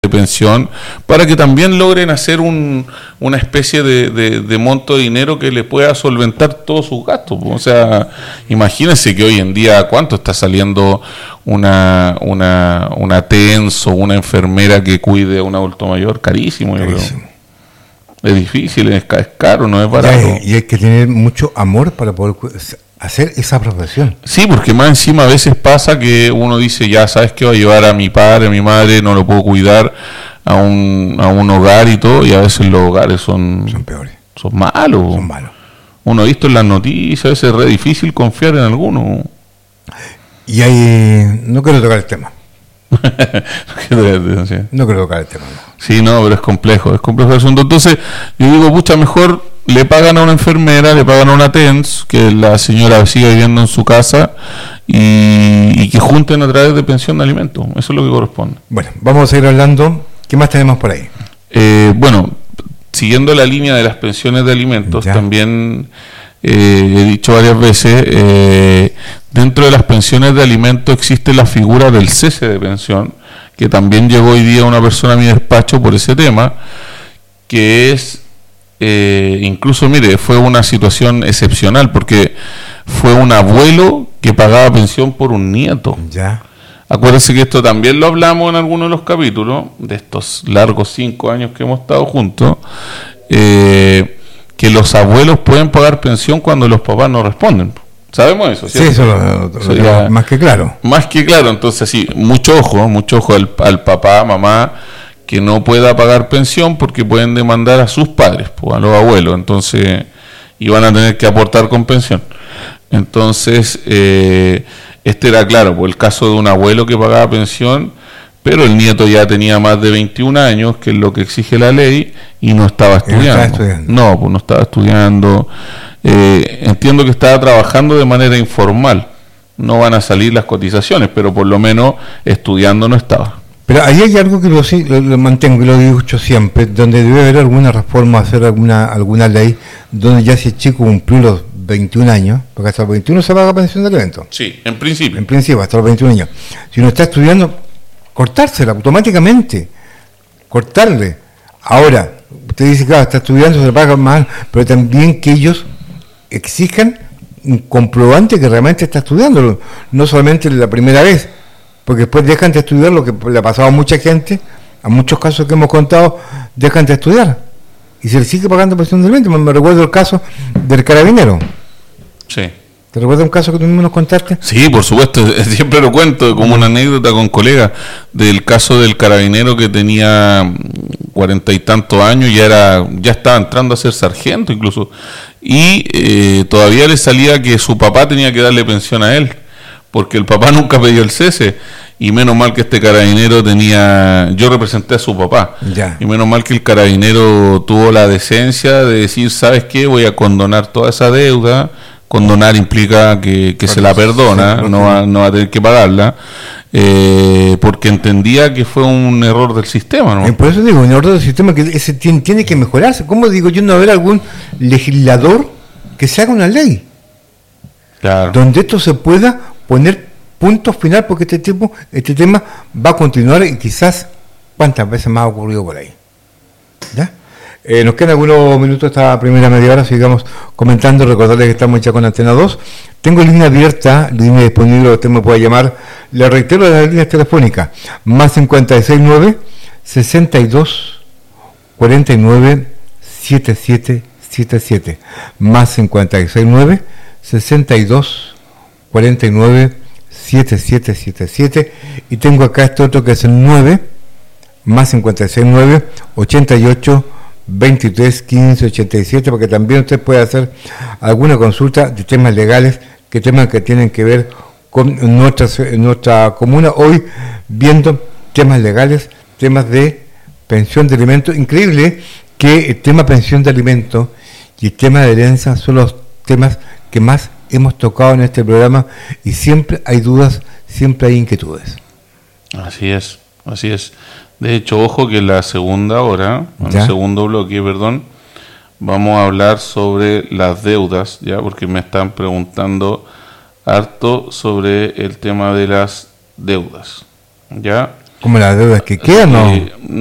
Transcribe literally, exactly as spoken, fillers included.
de pensión, para que también logren hacer un, una especie de, de, de monto de dinero que le pueda solventar todos sus gastos. O sea, imagínense que hoy en día, ¿cuánto está saliendo una una una T E N S o una enfermera que cuide a un adulto mayor? Carísimo, yo Carísimo. creo. Es difícil, es, es caro, no es barato. Y hay, y hay que tener mucho amor para poder hacer esa profesión. Sí, porque más encima a veces pasa que uno dice, ya sabes que voy a llevar a mi padre, a mi madre, no lo puedo cuidar a un, a un hogar y todo, y a veces los hogares son, Son peores. son malos. Son malos. Uno ha visto en las noticias, a veces es re difícil confiar en alguno. Y hay... No quiero tocar el tema. No quiero tocar el tema. No. Sí, no, pero es complejo, es complejo el asunto. Entonces, yo digo, pucha, mejor le pagan a una enfermera, le pagan a una T E N S, que la señora siga viviendo en su casa, y, y que junten a través de pensión de alimentos. Eso es lo que corresponde. Bueno, vamos a seguir hablando. ¿Qué más tenemos por ahí? Eh, bueno, siguiendo la línea de las pensiones de alimentos, ya. también eh, he dicho varias veces, eh, dentro de las pensiones de alimentos existe la figura del cese de pensión, que también llegó hoy día una persona a mi despacho por ese tema, que es, eh, incluso, mire, fue una situación excepcional, porque fue un abuelo que pagaba pensión por un nieto. Ya. Acuérdense que esto también lo hablamos en algunos de los capítulos, de estos largos cinco años que hemos estado juntos, eh, que los abuelos pueden pagar pensión cuando los papás no responden. ¿Sabemos eso? ¿Cierto? Sí, eso lo, lo, eso ya, más que claro. Más que claro, entonces sí, mucho ojo, mucho ojo al, al papá, mamá, que no pueda pagar pensión porque pueden demandar a sus padres, pues, a los abuelos, entonces, y van a tener que aportar con pensión. Entonces, eh, este era claro, pues el caso de un abuelo que pagaba pensión, pero el nieto ya tenía más de veintiún años, que es lo que exige la ley, y no estaba estudiando. No, estaba estudiando. no pues no estaba estudiando. Eh, entiendo que estaba trabajando de manera informal. No van a salir las cotizaciones, pero por lo menos estudiando no estaba. Pero ahí hay algo que lo, lo, lo mantengo y lo he dicho siempre, donde debe haber alguna reforma, hacer alguna alguna ley, donde ya si el chico cumplió los veintiún años, porque hasta los veintiuno se paga pensión de alimentos. Sí, en principio. En principio, hasta los veintiún años. Si uno está estudiando, cortársela automáticamente, cortarle. Ahora, usted dice, claro, está estudiando, se le paga mal, pero también que ellos exijan un comprobante que realmente está estudiando, no solamente la primera vez, porque después dejan de estudiar, lo que le ha pasado a mucha gente, a muchos casos que hemos contado, dejan de estudiar y se les sigue pagando pensión de alimentos. Me recuerdo el caso del carabinero. Sí. ¿Te recuerdas un caso que tú mismo nos contaste? Sí, por supuesto, siempre lo cuento como una anécdota con colegas del caso del carabinero que tenía cuarenta y tantos años, ya era, ya estaba entrando a ser sargento incluso, y eh, todavía le salía que su papá tenía que darle pensión a él, porque el papá nunca pidió el cese, y menos mal que este carabinero tenía, yo representé a su papá, ya. y menos mal que el carabinero tuvo la decencia de decir, ¿sabes qué? Voy a condonar toda esa deuda. Condonar implica que, que se la perdona, sí, no, va, no va a tener que pagarla, eh, porque entendía que fue un error del sistema, ¿no? Eh, por eso digo, un error del sistema que ese tiene, tiene que mejorarse. ¿Cómo digo yo no haber algún legislador que se haga una ley? Claro. Donde esto se pueda poner punto final, porque este tipo, este tema va a continuar y quizás cuántas veces más ha ocurrido por ahí. ¿Ya? Eh, nos quedan algunos minutos esta primera media hora, sigamos comentando, recordarles que estamos ya con Antena dos. Tengo línea abierta, línea disponible, usted me puede llamar, le reitero las líneas telefónicas, más cincuenta y seis nueve, sesenta y dos, cuarenta y nueve, setenta y siete setenta y siete, más cincuenta y seis nueve, sesenta y dos, cuarenta y nueve, setenta y siete setenta y siete, y tengo acá este otro que es el nueve, más cincuenta y seis nueve, ochenta y ocho, veintitrés, quince, ochenta y siete, porque también usted puede hacer alguna consulta de temas legales, que temas que tienen que ver con nuestra, nuestra comuna, hoy viendo temas legales, temas de pensión de alimentos. Increíble que el tema pensión de alimentos y el tema de herencia son los temas que más hemos tocado en este programa, y siempre hay dudas, siempre hay inquietudes. Así es, así es. De hecho, ojo que en la segunda hora, en el segundo bloque, perdón, vamos a hablar sobre las deudas, ya, porque me están preguntando harto sobre el tema de las deudas, ya. Como las deudas que quedan, ¿no? Eh,